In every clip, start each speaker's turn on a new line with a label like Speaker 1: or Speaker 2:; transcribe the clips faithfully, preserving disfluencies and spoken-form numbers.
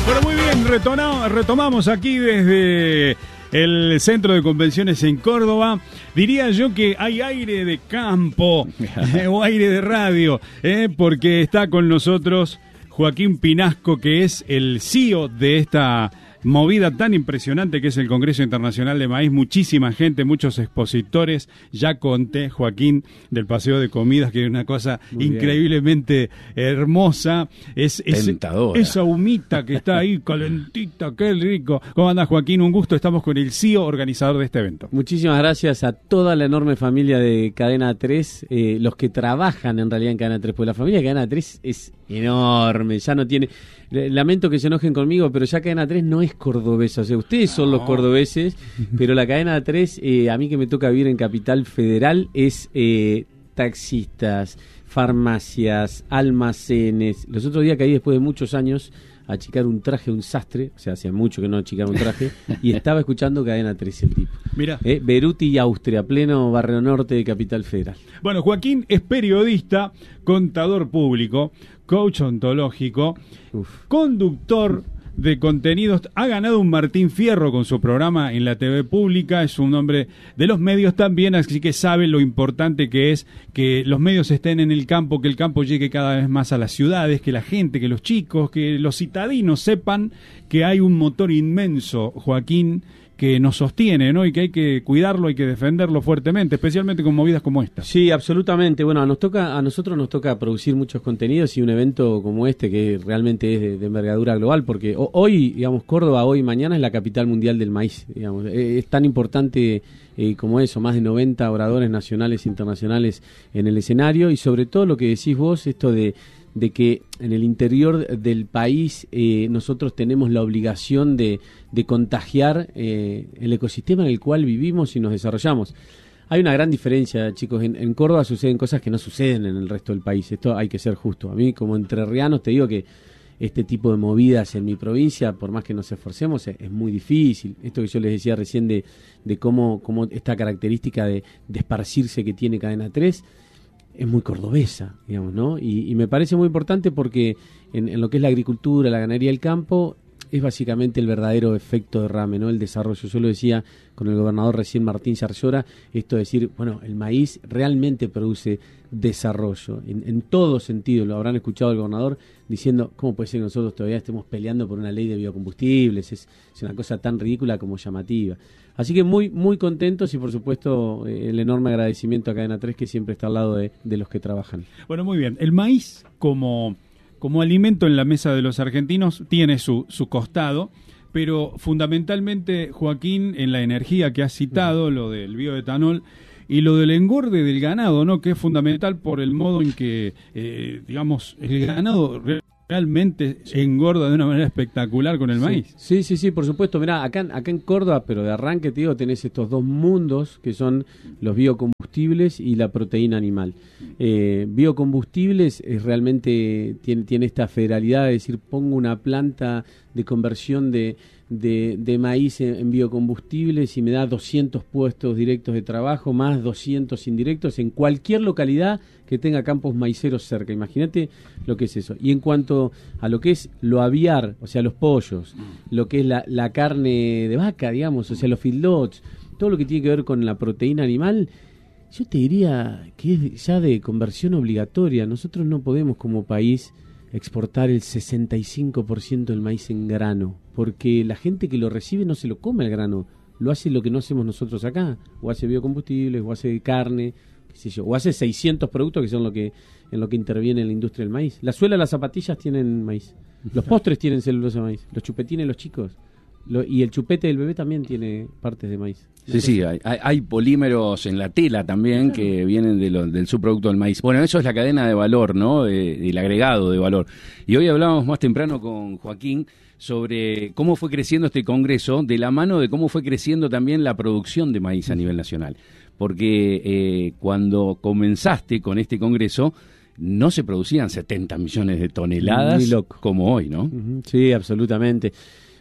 Speaker 1: Bueno, muy bien, retomamos, retomamos aquí desde el Centro de Convenciones en Córdoba. Diría yo que hay aire de campo eh, o aire de radio, eh, porque está con nosotros Joaquín Pinasco, que es el C E O de esta movida tan impresionante que es el Congreso Internacional de Maíz. Muchísima gente, muchos expositores. Ya conté, Joaquín, del paseo de comidas, que es una cosa Muy increíblemente bien. hermosa. Es, es
Speaker 2: Tentadora.
Speaker 1: Esa humita que está ahí, calentita, qué rico. ¿Cómo andás, Joaquín? Un gusto, estamos con el C E O, organizador de este evento.
Speaker 3: Muchísimas gracias a toda la enorme familia de Cadena tres, eh, los que trabajan en realidad en Cadena tres, porque la familia de Cadena tres es enorme, ya no tiene... Lamento que se enojen conmigo, pero ya Cadena tres no es cordobesa, o sea, ustedes son no. los cordobeses, pero la Cadena tres, eh, a mí que me toca vivir en Capital Federal, es eh, taxistas, farmacias, almacenes. Los otros días caí después de muchos años a achicar un traje, un sastre, o sea, hacía mucho que no achicaba un traje, y estaba escuchando Cadena tres el tipo.
Speaker 1: Mira.
Speaker 3: Eh, Beruti y Austria, pleno Barrio Norte de Capital Federal.
Speaker 1: Bueno, Joaquín es periodista, contador público, coach ontológico, Uf. conductor de contenidos, ha ganado un Martín Fierro con su programa en la T V pública, es un hombre de los medios también, así que sabe lo importante que es que los medios estén en el campo, que el campo llegue cada vez más a las ciudades, que la gente, que los chicos, que los citadinos sepan que hay un motor inmenso, Joaquín, que nos sostiene, ¿no? Y que hay que cuidarlo, hay que defenderlo fuertemente, especialmente con movidas como esta.
Speaker 3: Sí, absolutamente. Bueno, nos toca, a nosotros nos toca producir muchos contenidos y un evento como este que realmente es de, de envergadura global, porque hoy, digamos, Córdoba, hoy y mañana es la capital mundial del maíz, digamos. Es tan importante eh, como eso, más de noventa oradores nacionales e internacionales en el escenario, y sobre todo lo que decís vos, esto de de que en el interior del país eh, nosotros tenemos la obligación de, de contagiar eh, el ecosistema en el cual vivimos y nos desarrollamos. Hay una gran diferencia, chicos. En, en Córdoba suceden cosas que no suceden en el resto del país. Esto hay que ser justo. A mí, como entrerrianos, te digo que este tipo de movidas en mi provincia, por más que nos esforcemos, es, es muy difícil. Esto que yo les decía recién de, de cómo, cómo esta característica de, de esparcirse que tiene Cadena tres, es muy cordobesa, digamos, ¿no? Y, y me parece muy importante porque en, en lo que es la agricultura, la ganadería, el campo, es básicamente el verdadero efecto derrame, ¿no? El desarrollo. Yo lo decía con el gobernador recién, Martín Zarzora, esto de decir, bueno, el maíz realmente produce desarrollo, en, en todo sentido. Lo habrán escuchado el gobernador diciendo, ¿cómo puede ser que nosotros todavía estemos peleando por una ley de biocombustibles? Es, es una cosa tan ridícula como llamativa. Así que muy muy contentos y por supuesto eh, el enorme agradecimiento a Cadena tres, que siempre está al lado de, de los que trabajan.
Speaker 1: Bueno, muy bien. El maíz como, como alimento en la mesa de los argentinos tiene su, su costado, pero fundamentalmente, Joaquín, en la energía que has citado, uh-huh. lo del bioetanol y lo del engorde del ganado, ¿no? Que es fundamental por el modo en que, eh, digamos, el ganado realmente engorda de una manera espectacular con el
Speaker 3: sí.
Speaker 1: maíz.
Speaker 3: Sí, sí, sí, por supuesto. Mirá, acá, acá en Córdoba, pero de arranque te digo, tenés estos dos mundos que son los biocombustibles y la proteína animal. Eh, biocombustibles es realmente tiene, tiene esta federalidad de decir, pongo una planta de conversión de, de, de maíz en, en biocombustibles y me da doscientos puestos directos de trabajo, más doscientos indirectos en cualquier localidad que tenga campos maiceros cerca. Imagínate lo que es eso. Y en cuanto a lo que es lo aviar, o sea, los pollos, lo que es la, la carne de vaca, digamos, o sea, los feedlots, todo lo que tiene que ver con la proteína animal, yo te diría que es ya de conversión obligatoria. Nosotros no podemos como país exportar el sesenta y cinco por ciento del maíz en grano, porque la gente que lo recibe no se lo come el grano, lo hace lo que no hacemos nosotros acá, o hace biocombustibles, o hace carne, qué sé yo, o hace seiscientos productos que son lo que en lo que interviene la industria del maíz. La suela de las zapatillas tienen maíz, los postres tienen celulosa de maíz, los chupetines los chicos, lo, y el chupete del bebé también tiene partes de maíz.
Speaker 2: Sí, sí, hay, hay polímeros en la tela también que vienen de lo, del subproducto del maíz. Bueno, eso es la cadena de valor, ¿no? Eh, el agregado de valor. Y hoy hablábamos más temprano con Joaquín sobre cómo fue creciendo este congreso, de la mano de cómo fue creciendo también la producción de maíz a nivel nacional. Porque eh, cuando comenzaste con este congreso, no se producían setenta millones de toneladas como hoy, ¿no?
Speaker 3: Uh-huh. Sí, absolutamente.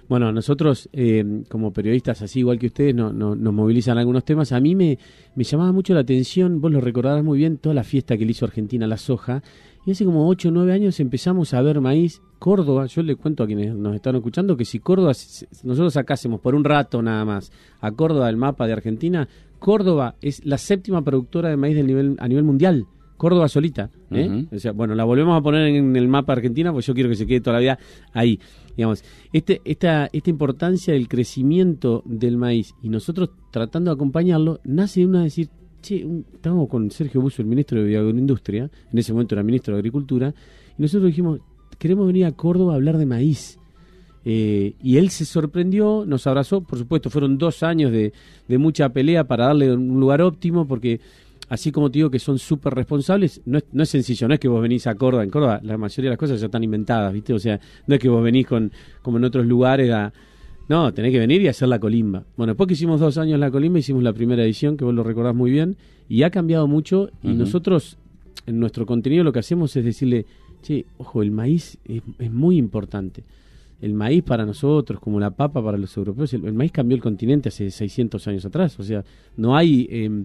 Speaker 3: Bueno, nosotros eh, como periodistas, así igual que ustedes, no, no, nos movilizan algunos temas. A mí me, me llamaba mucho la atención, vos lo recordarás muy bien, toda la fiesta que le hizo Argentina a la soja. Y hace como ocho o nueve años empezamos a ver maíz. Córdoba, yo le cuento a quienes nos están escuchando que si Córdoba, si nosotros sacásemos por un rato nada más a Córdoba del mapa de Argentina, Córdoba es la séptima productora de maíz del nivel, a nivel mundial. Córdoba solita, ¿eh? Uh-huh. O sea, bueno, la volvemos a poner en el mapa de Argentina, pues yo quiero que se quede toda la vida ahí. Digamos, este, esta, esta importancia del crecimiento del maíz y nosotros tratando de acompañarlo, nace de una decir, che, un, estábamos con Sergio Busso, el ministro de Agroindustria, en ese momento era ministro de Agricultura, y nosotros dijimos, queremos venir a Córdoba a hablar de maíz. Eh, y él se sorprendió, nos abrazó, por supuesto, fueron dos años de, de mucha pelea para darle un lugar óptimo, porque así como te digo que son súper responsables, no es, no es sencillo, no es que vos venís a Córdoba, en Córdoba la mayoría de las cosas ya están inventadas, ¿viste? O sea, no es que vos venís con como en otros lugares a... No, tenés que venir y hacer la colimba. Bueno, después que hicimos dos años la colimba, hicimos la primera edición, que vos lo recordás muy bien, y ha cambiado mucho, y uh-huh. nosotros, en nuestro contenido, lo que hacemos es decirle, che, ojo, el maíz es, es muy importante. El maíz para nosotros, como la papa para los europeos, el, el maíz cambió el continente hace seiscientos años atrás, o sea, no hay... Eh,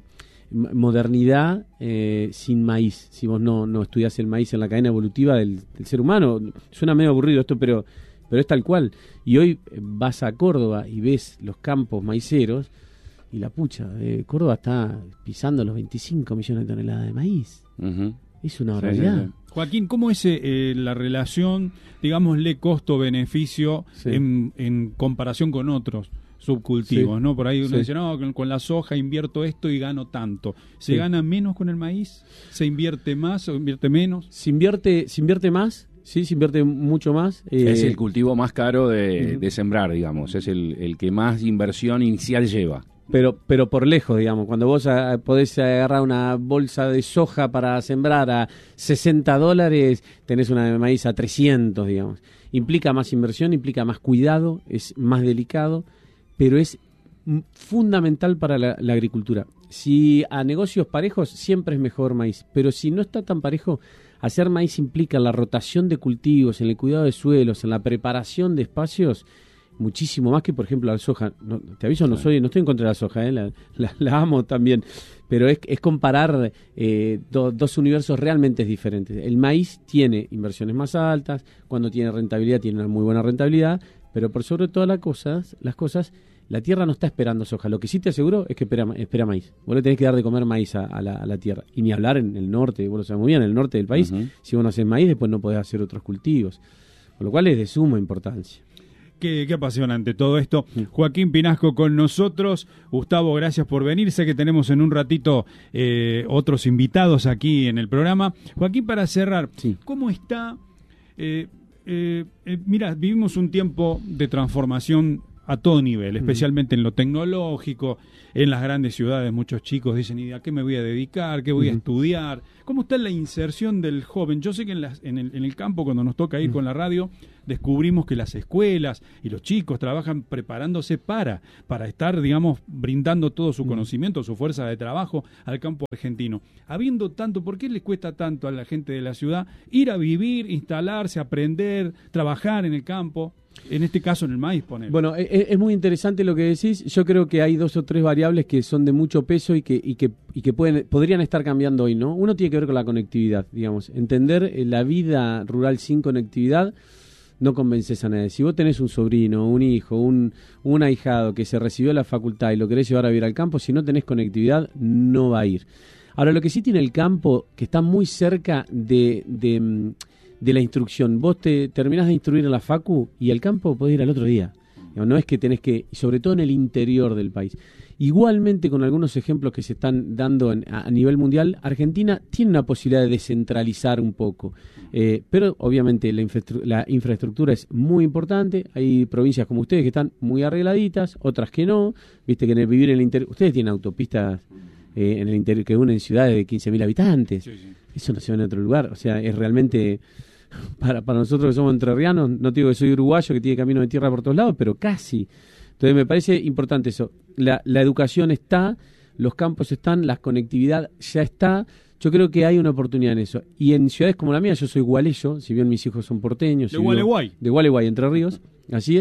Speaker 3: modernidad eh, sin maíz. Si vos no, no estudiás el maíz en la cadena evolutiva del, del ser humano, suena medio aburrido esto, pero, pero es tal cual. Y hoy vas a Córdoba y ves los campos maiceros y la pucha, eh, Córdoba está pisando los veinticinco millones de toneladas de maíz. Uh-huh. Es una barbaridad. Sí, sí, sí.
Speaker 1: Joaquín, ¿cómo es eh, la relación, digámosle, costo-beneficio sí. en, en comparación con otros subcultivos, sí. ¿no? Por ahí uno sí. dice, no, con, con la soja invierto esto y gano tanto. ¿Se sí. gana menos con el maíz? ¿Se invierte más o invierte menos?
Speaker 3: Se invierte, se invierte más, sí, se invierte mucho más.
Speaker 2: Eh... Es el cultivo más caro de, uh-huh. de sembrar, digamos. Es el, el que más inversión inicial lleva.
Speaker 3: Pero pero por lejos, digamos, cuando vos a, podés agarrar una bolsa de soja para sembrar a sesenta dólares, tenés una de maíz a trescientos, digamos. Implica más inversión, implica más cuidado, es más delicado, pero es fundamental para la, la agricultura. Si a negocios parejos, siempre es mejor maíz, pero si no está tan parejo, hacer maíz implica la rotación de cultivos, en el cuidado de suelos, en la preparación de espacios, muchísimo más que, por ejemplo, la soja. No, te aviso, no soy no estoy en contra de la soja, ¿eh? la, la, la amo también, pero es, es comparar eh, do, dos universos realmente diferentes. El maíz tiene inversiones más altas, cuando tiene rentabilidad tiene una muy buena rentabilidad, pero por sobre todas las cosas, las cosas, la tierra no está esperando soja. Lo que sí te aseguro es que espera, espera maíz. Vos le tenés que dar de comer maíz a, a, la, a la tierra. Y ni hablar en el norte, vos lo sabés muy bien, en el norte del país, uh-huh. si vos no haces maíz, después no podés hacer otros cultivos. Con lo cual es de suma importancia.
Speaker 1: Qué, qué apasionante todo esto. Joaquín Pinasco con nosotros. Gustavo, gracias por venir. Sé que tenemos en un ratito eh, otros invitados aquí en el programa. Joaquín, para cerrar, sí. ¿cómo está? Eh, eh, eh, mira, vivimos un tiempo de transformación a todo nivel, especialmente uh-huh. en lo tecnológico, en las grandes ciudades. Muchos chicos dicen, ¿y a qué me voy a dedicar? ¿Qué voy uh-huh. a estudiar? ¿Cómo está la inserción del joven? Yo sé que en, las, en, el, en el campo, cuando nos toca ir uh-huh. con la radio, descubrimos que las escuelas y los chicos trabajan preparándose para, para estar, digamos, brindando todo su uh-huh. conocimiento, su fuerza de trabajo al campo argentino. Habiendo tanto, ¿por qué les cuesta tanto a la gente de la ciudad ir a vivir, instalarse, aprender, trabajar en el campo? En este caso, en el maíz, poner.
Speaker 3: Bueno, es, es muy interesante lo que decís. Yo creo que hay dos o tres variables que son de mucho peso y que y que y que pueden podrían estar cambiando hoy, ¿no? Uno tiene que ver con la conectividad, digamos. Entender eh, la vida rural sin conectividad no convences a nadie. Si vos tenés un sobrino, un hijo, un, un ahijado que se recibió a la facultad y lo querés llevar a vivir al campo, si no tenés conectividad, no va a ir. Ahora, lo que sí tiene el campo, que está muy cerca de... de de la instrucción. Vos te terminás de instruir en la facu y al campo podés ir al otro día. No es que tenés que, sobre todo en el interior del país. Igualmente, con algunos ejemplos que se están dando en, a, a nivel mundial, Argentina tiene una posibilidad de descentralizar un poco. Eh, pero obviamente la, infraestru- la infraestructura es muy importante. Hay provincias como ustedes que están muy arregladitas, otras que no. Viste que en el vivir en el interior... Ustedes tienen autopistas eh, en el interior que unen ciudades de quince mil habitantes. Sí, sí. Eso no se ve en otro lugar. O sea, es realmente... Para, para nosotros que somos entrerrianos, no te digo que soy uruguayo que tiene camino de tierra por todos lados, pero casi. Entonces me parece importante eso. La, la educación está, los campos están, la conectividad ya está. Yo creo que hay una oportunidad en eso. Y en ciudades como la mía, yo soy gualeyo, si bien mis hijos son porteños.
Speaker 1: De Gualeguay.
Speaker 3: De Gualeguay, Entre Ríos, así es.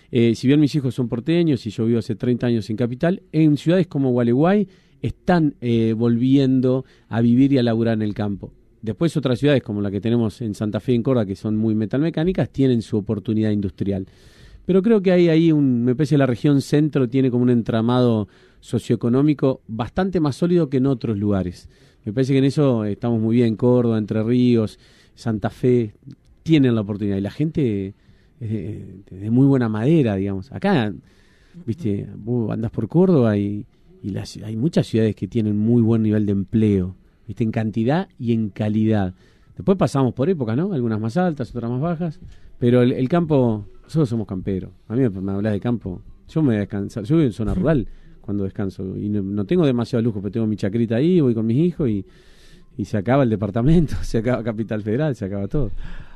Speaker 3: Eh, si bien mis hijos son porteños y yo vivo hace treinta años en Capital, en ciudades como Gualeguay están eh, volviendo a vivir y a laburar en el campo. Después otras ciudades como la que tenemos en Santa Fe y en Córdoba, que son muy metalmecánicas, tienen su oportunidad industrial. Pero creo que hay ahí, un, me parece que la región centro tiene como un entramado socioeconómico bastante más sólido que en otros lugares. Me parece que en eso estamos muy bien. Córdoba, Entre Ríos, Santa Fe tienen la oportunidad y la gente es de, de muy buena madera, digamos. Acá, viste, vos andás por Córdoba y, y las, hay muchas ciudades que tienen muy buen nivel de empleo, viste, en cantidad y en calidad. Después pasamos por épocas, ¿no? Algunas más altas, otras más bajas, pero el, el campo, nosotros somos camperos. A mí me, me hablas de campo, yo me voy a descansar, yo vivo en zona rural cuando descanso y no, no tengo demasiado lujo, pero tengo mi chacrita ahí, voy con mis hijos y, y se acaba el departamento, se acaba Capital Federal, se acaba todo.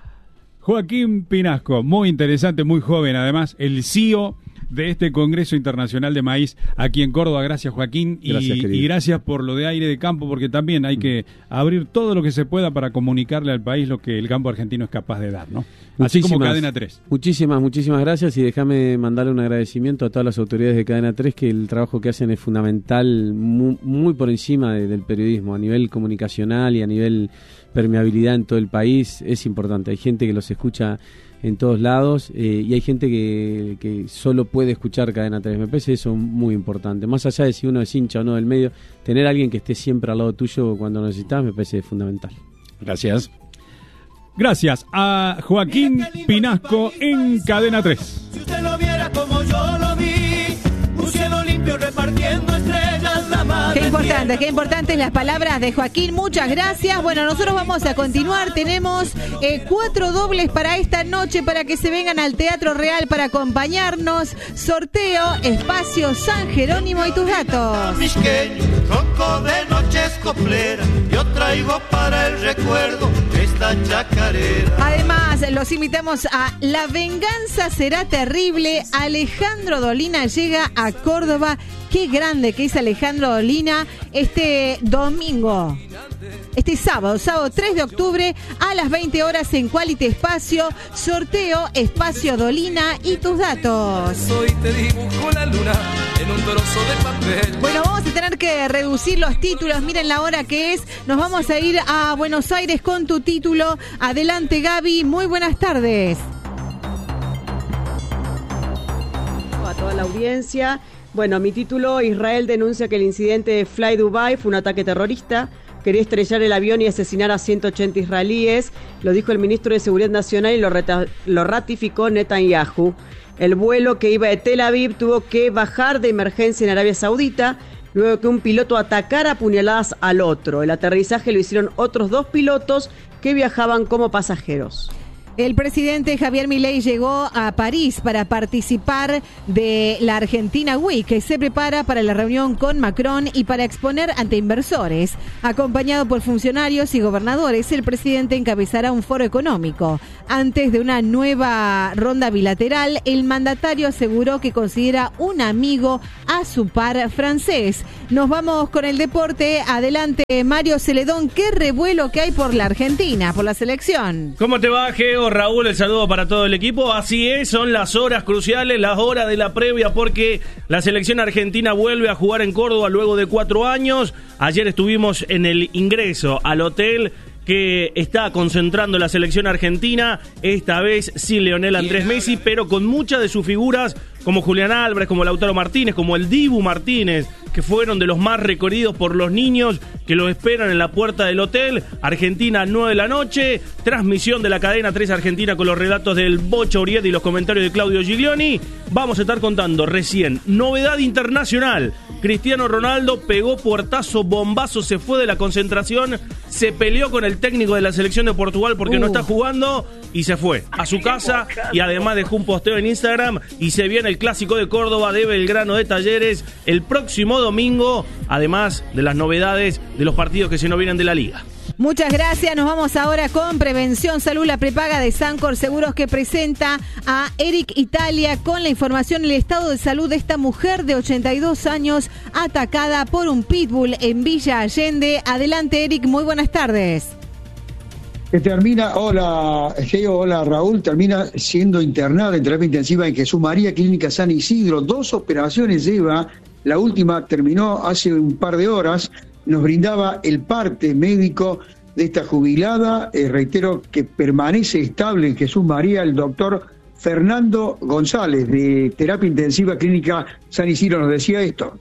Speaker 1: Joaquín Pinasco, muy interesante, muy joven además, el C E O de este Congreso Internacional de Maíz aquí en Córdoba. Gracias, Joaquín, y
Speaker 3: gracias,
Speaker 1: y gracias por lo de aire de campo, porque también hay que abrir todo lo que se pueda para comunicarle al país lo que el campo argentino es capaz de dar, ¿no? Así como Cadena tres.
Speaker 3: Muchísimas, muchísimas gracias, y déjame mandarle un agradecimiento a todas las autoridades de Cadena tres, que el trabajo que hacen es fundamental, muy, muy por encima de, del periodismo, a nivel comunicacional y a nivel permeabilidad en todo el país, es importante. Hay gente que los escucha en todos lados eh, y hay gente que, que solo puede escuchar Cadena tres. Me parece eso muy importante. Más allá de si uno es hincha o no del medio, tener a alguien que esté siempre al lado tuyo cuando lo necesitas me parece fundamental.
Speaker 2: Gracias.
Speaker 1: Gracias a Joaquín Pinasco en Cadena tres.
Speaker 4: Si usted lo viera como yo lo vi, un cielo limpio repartiendo estrellas, la madre.
Speaker 5: Qué importante, qué importantes las palabras de Joaquín, muchas gracias. Bueno, nosotros vamos a continuar, tenemos eh, cuatro dobles para esta noche para que se vengan al Teatro Real para acompañarnos. Sorteo, espacio San Jerónimo y tus datos.
Speaker 4: Misqueño, ronco de noches coplera, yo traigo para el recuerdo esta chacarera.
Speaker 5: Además, los invitamos a La Venganza Será Terrible. Alejandro Dolina llega a Córdoba. Qué grande que es Alejandro Dolina este domingo. Este sábado, sábado tres de octubre a las veinte horas en Quality Espacio. Sorteo, espacio Dolina y tus datos.
Speaker 6: Soy te dibujo la luna en un trozo de papel.
Speaker 5: Bueno, vamos a tener que reducir los títulos. Miren la hora que es. Nos vamos a ir a Buenos Aires con tu título. Adelante, Gaby. Muy buenas tardes.
Speaker 7: A toda la audiencia. Bueno, mi título: Israel denuncia que el incidente de Fly Dubai fue un ataque terrorista. Quería estrellar el avión y asesinar a ciento ochenta israelíes. Lo dijo el ministro de Seguridad Nacional y lo, reta- lo ratificó Netanyahu. El vuelo que iba de Tel Aviv tuvo que bajar de emergencia en Arabia Saudita luego que un piloto atacara a puñaladas al otro. El aterrizaje lo hicieron otros dos pilotos que viajaban como pasajeros.
Speaker 5: El presidente Javier Milei llegó a París para participar de la Argentina Week, que se prepara para la reunión con Macron y para exponer ante inversores. Acompañado por funcionarios y gobernadores, el presidente encabezará un foro económico. Antes de una nueva ronda bilateral, el mandatario aseguró que considera un amigo a su par francés. Nos vamos con el deporte. Adelante, Mario Celedón. Qué revuelo que hay por la Argentina, por la selección.
Speaker 8: ¿Cómo te va, Geo? Raúl, el saludo para todo el equipo. Así es, son las horas cruciales, las horas de la previa, porque la selección argentina vuelve a jugar en Córdoba luego de cuatro años. Ayer estuvimos en el ingreso al hotel que está concentrando la selección argentina, esta vez sin Lionel Andrés Messi, pero con muchas de sus figuras, como Julián Álvarez, como Lautaro Martínez, como el Dibu Martínez, que fueron de los más recorridos por los niños que los esperan en la puerta del hotel. Argentina, nueve de la noche, transmisión de la cadena tres Argentina con los relatos del Bocho Uriet y los comentarios de Claudio Giglioni. Vamos a estar contando recién novedad internacional. Cristiano Ronaldo pegó puertazo, bombazo, se fue de la concentración, se peleó con el técnico de la selección de Portugal porque uh. no está jugando y se fue a su casa, y además dejó un posteo en Instagram y se viene el clásico de Córdoba de Belgrano de Talleres el próximo domingo, además de las novedades de los partidos que se nos vienen de la liga.
Speaker 5: Muchas gracias. Nos vamos ahora con Prevención Salud, la prepaga de Sancor Seguros, que presenta a Eric Italia con la información del estado de salud de esta mujer de ochenta y dos años atacada por un pitbull en Villa Allende. Adelante, Eric, muy buenas tardes.
Speaker 9: que termina, hola, Geo, hola Raúl, termina siendo internada en terapia intensiva en Jesús María, Clínica San Isidro. Dos operaciones lleva, la última terminó hace un par de horas, nos brindaba el parte médico de esta jubilada, eh, reitero que permanece estable en Jesús María, el doctor Fernando González, de terapia intensiva Clínica San Isidro, nos decía esto.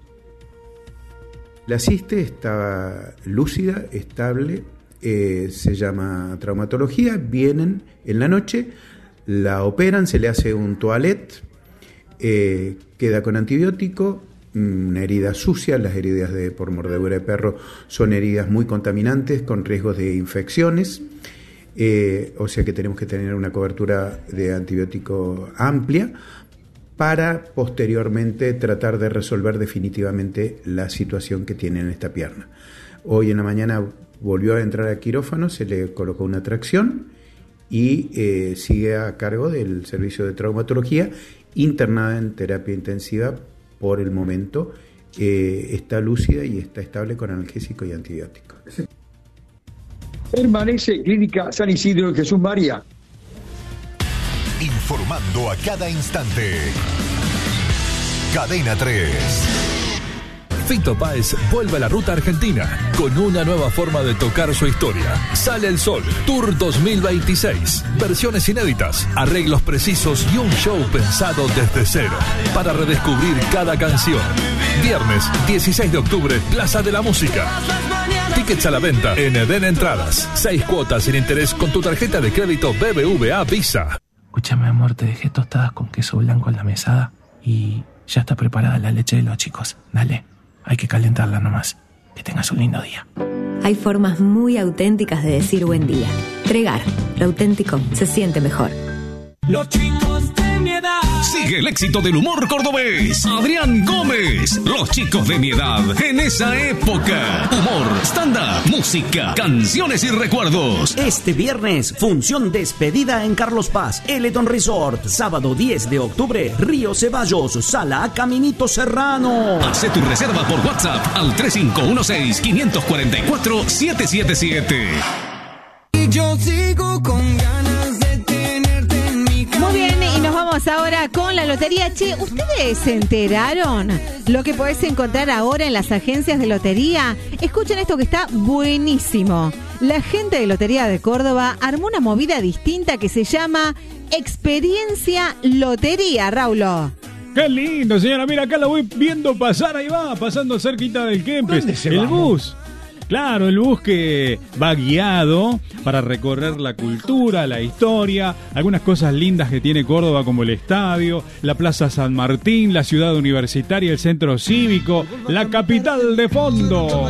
Speaker 10: La ciste está lúcida, estable, eh, se llama traumatología, vienen en la noche, la operan, se le hace un toilet, eh, queda con antibiótico, una herida sucia, las heridas de, por mordedura de perro son heridas muy contaminantes con riesgos de infecciones, eh, o sea que tenemos que tener una cobertura de antibiótico amplia para posteriormente tratar de resolver definitivamente la situación que tiene en esta pierna. Hoy en la mañana volvió a entrar a quirófano, se le colocó una tracción y eh, sigue a cargo del servicio de traumatología, internada en terapia intensiva por el momento, eh, está lúcida y está estable con analgésico y antibiótico.
Speaker 9: Permanece Clínica San Isidro en Jesús María.
Speaker 11: Informando a cada instante. Cadena tres.
Speaker 12: Fito Páez vuelve a la ruta argentina con una nueva forma de tocar su historia. Sale el Sol, Tour dos mil veintiséis. Versiones inéditas, arreglos precisos y un show pensado desde cero para redescubrir cada canción. Viernes dieciséis de octubre, Plaza de la Música. Tickets a la venta en Eden Entradas. Seis cuotas sin interés con tu tarjeta de crédito B B V A Visa.
Speaker 13: Escúchame, amor, te dejé tostadas con queso blanco en la mesada y ya está preparada la leche de los chicos. Dale, hay que calentarla nomás. Que tengas un lindo día.
Speaker 14: Hay formas muy auténticas de decir buen día. Tregar, lo auténtico se siente mejor.
Speaker 15: Los chicos de mi edad. Sigue el éxito del humor cordobés. Adrián Gómez. Los chicos de mi edad. En esa época. Humor, stand-up, música, canciones y recuerdos.
Speaker 16: Este viernes, función despedida en Carlos Paz, Eleton Resort. Sábado diez de octubre, Río Ceballos, Sala Caminito Serrano.
Speaker 15: Hace tu reserva por WhatsApp al tres cinco uno seis, cinco cuatro cuatro, siete siete siete.
Speaker 17: Y yo sigo con ganas de tenerte en mi casa.
Speaker 5: Muy bien, y nos vamos ahora con la lotería. Che, ¿ustedes se enteraron lo que podés encontrar ahora en las agencias de lotería? Escuchen esto que está buenísimo. La gente de Lotería de Córdoba armó una movida distinta que se llama Experiencia Lotería, Raulo.
Speaker 1: ¡Qué lindo, señora! Mira, acá la voy viendo pasar, ahí va, pasando cerquita del Kempes. El bus. Claro, el bus que va guiado para recorrer la cultura, la historia, algunas cosas lindas que tiene Córdoba como el estadio, la Plaza San Martín, la ciudad universitaria, el centro cívico, la capital de fondo.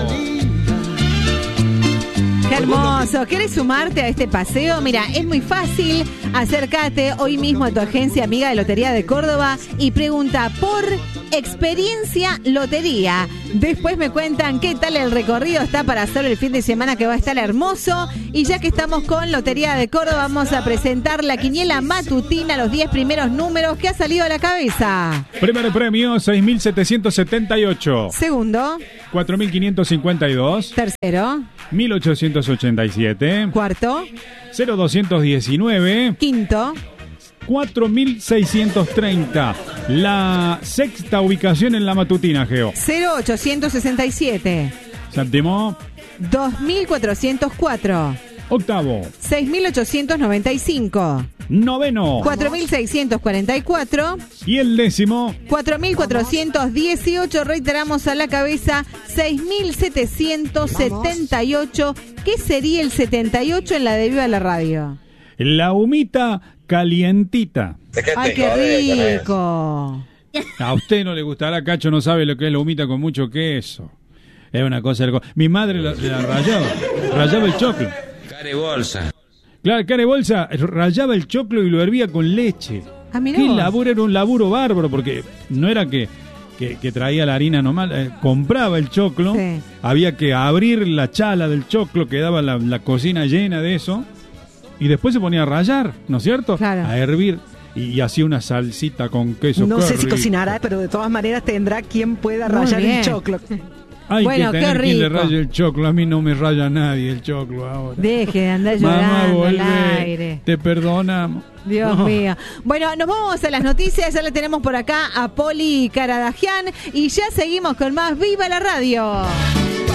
Speaker 5: ¡Qué hermoso! ¿Quieres sumarte a este paseo? Mira, es muy fácil. Acércate hoy mismo a tu agencia amiga de Lotería de Córdoba y pregunta por Experiencia Lotería. Después me cuentan qué tal el recorrido está para hacer el fin de semana, que va a estar hermoso. Y ya que estamos con Lotería de Córdoba, vamos a presentar la quiniela matutina, los diez primeros números que ha salido a la cabeza.
Speaker 1: Primer premio, seis mil setecientos setenta y ocho.
Speaker 5: Segundo,
Speaker 1: cuatro mil quinientos cincuenta y dos.
Speaker 5: tercero,
Speaker 1: mil ochocientos ochenta y siete.
Speaker 5: cuarto,
Speaker 1: cero doscientos diecinueve.
Speaker 5: quinto,
Speaker 1: cuatro mil seiscientos treinta. La sexta ubicación en la matutina, Geo.
Speaker 5: cero ochocientos sesenta y siete.
Speaker 1: Séptimo,
Speaker 5: dos mil cuatrocientos cuatro.
Speaker 1: octavo,
Speaker 5: seis mil ochocientos noventa y cinco.
Speaker 1: noveno,
Speaker 5: cuatro mil seiscientos cuarenta y cuatro.
Speaker 1: y el décimo,
Speaker 5: cuatro mil cuatrocientos dieciocho. Reiteramos a la cabeza, seis mil setecientos setenta y ocho. ¿Qué sería el setenta y ocho en la de Viva la Radio?
Speaker 1: la humita calientita.
Speaker 5: ¡Ay, qué rico!
Speaker 1: A usted no le gustará, Cacho, no sabe lo que es la humita con mucho queso. Es una cosa... Mi madre la, la rayaba, rayaba el choclo.
Speaker 18: Care bolsa.
Speaker 1: Claro, care bolsa, rayaba el choclo y lo hervía con leche.
Speaker 5: Ah, mirá
Speaker 1: Qué
Speaker 5: vos.
Speaker 1: laburo, era un laburo bárbaro, porque no era que, que, que traía la harina nomás, eh, compraba el choclo,
Speaker 5: Sí.
Speaker 1: había que abrir la chala del choclo, quedaba la, la cocina llena de eso, y después se ponía a rayar, ¿no es cierto?
Speaker 5: Claro.
Speaker 1: A hervir, y, y hacía una salsita con queso.
Speaker 19: No
Speaker 1: Qué
Speaker 19: sé si
Speaker 1: rico.
Speaker 19: cocinará, pero de todas maneras tendrá quien pueda
Speaker 5: Muy
Speaker 19: rayar
Speaker 5: bien.
Speaker 19: el choclo.
Speaker 1: Hay
Speaker 5: Bueno,
Speaker 1: que
Speaker 5: qué
Speaker 1: tener quien le
Speaker 5: rico.
Speaker 1: raye el choclo. A mí no me raya nadie el choclo ahora.
Speaker 5: Deje de andar
Speaker 1: Mamá,
Speaker 5: llorando al
Speaker 1: volvé.
Speaker 5: aire.
Speaker 1: Te perdonamos.
Speaker 5: Dios
Speaker 1: No.
Speaker 5: mío. Bueno, nos vamos a las noticias. Ya le tenemos por acá a Poli Caradagian. Y ya seguimos con más Viva la Radio.